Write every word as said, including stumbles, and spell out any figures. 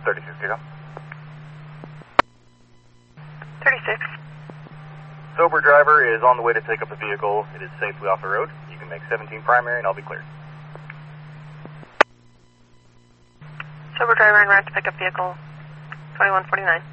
thirty-six, Kilo. thirty-six. Sober driver is on the way to take up the vehicle. It is safely off the road. You can make seventeen primary and I'll be cleared. Sober driver en route to pick up vehicle twenty-one forty-nine.